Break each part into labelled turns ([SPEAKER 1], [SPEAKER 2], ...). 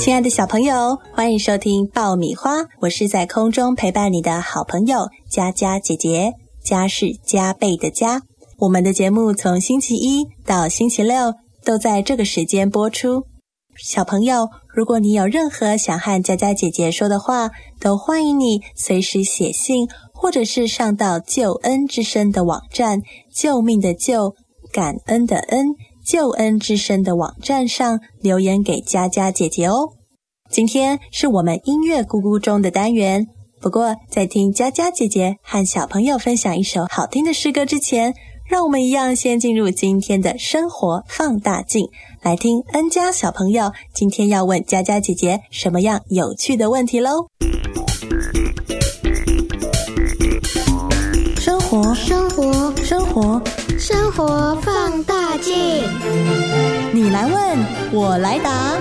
[SPEAKER 1] 亲爱的小朋友，欢迎收听爆米花，我是在空中陪伴你的好朋友佳佳姐姐，加是加倍的加。我们的节目从星期一到星期六都在这个时间播出。小朋友，如果你有任何想和佳佳姐姐说的话，都欢迎你随时写信，或者是上到救恩之声的网站，救命的救，感恩的恩，救恩之声的网站上留言给佳佳姐姐哦。今天是我们音乐咕咕钟的单元，不过在听佳佳姐姐和小朋友分享一首好听的诗歌之前，让我们一样先进入今天的生活放大镜，来听恩佳小朋友今天要问佳佳姐姐什么样有趣的问题咯。生活放大镜，你来问我来答。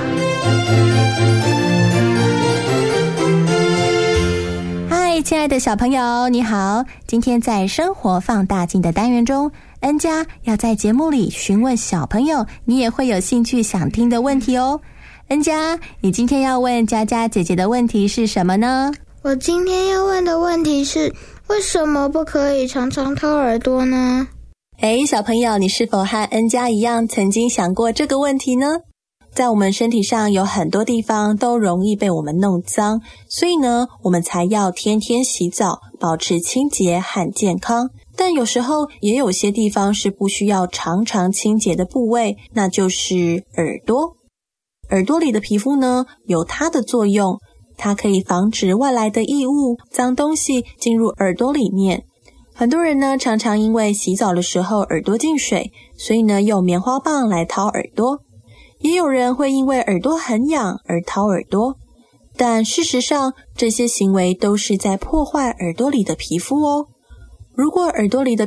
[SPEAKER 1] 嗨，亲爱的小朋友你好，今天在生活放大镜的单元中，恩佳要在节目里询问小朋友你也会有兴趣想听的问题哦。恩佳，你今天要问佳佳姐姐的问题是什么呢？
[SPEAKER 2] 我今天要问的问题是，为什么不可以常常掏耳朵呢？
[SPEAKER 1] 小朋友，你是否和恩佳一样曾经想过这个问题呢？在我们身体上有很多地方都容易被我们弄脏，所以呢，我们才要天天洗澡，保持清洁和健康。但有时候也有些地方是不需要常常清洁的部位，那就是耳朵。耳朵里的皮肤呢，有它的作用，它可以防止外来的异物、脏东西进入耳朵里面。很多人呢，常常因为洗澡的时候耳朵进水，所以呢，用棉花棒来掏耳朵。也有人会因为耳朵很痒而掏耳朵，但事实上，这些行为都是在破坏耳朵里的皮肤哦。如果耳朵里的